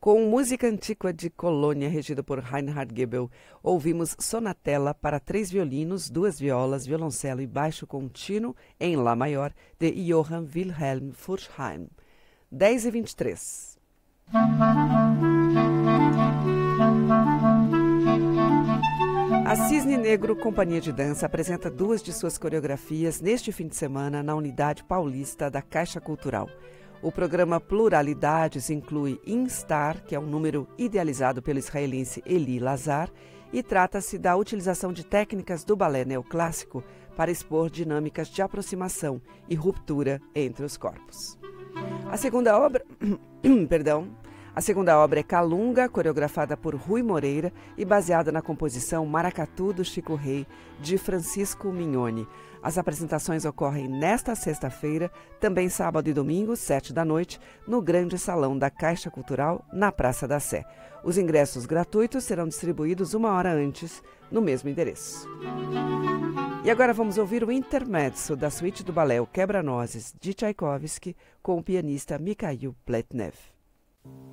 Com música antiga de Colônia, regida por Reinhard Goebel, ouvimos Sonatella para 3 violinos, 2 violas, violoncelo e baixo contínuo em Lá maior, de Johann Wilhelm Furchheim. 10h23. A Cisne Negro Companhia de Dança apresenta 2 de suas coreografias neste fim de semana na Unidade Paulista da Caixa Cultural. O programa Pluralidades inclui Instar, que é um número idealizado pelo israelense Eli Lazar, e trata-se da utilização de técnicas do balé neoclássico para expor dinâmicas de aproximação e ruptura entre os corpos. A segunda obra é Calunga, coreografada por Rui Moreira e baseada na composição Maracatu do Chico Rei, de Francisco Mignoni. As apresentações ocorrem nesta sexta-feira, também sábado e domingo, 19h, no Grande Salão da Caixa Cultural, na Praça da Sé. Os ingressos gratuitos serão distribuídos 1 hora antes, no mesmo endereço. E agora vamos ouvir o intermezzo da suíte do balé O Quebra-Nozes, de Tchaikovsky, com o pianista Mikhail Pletnev.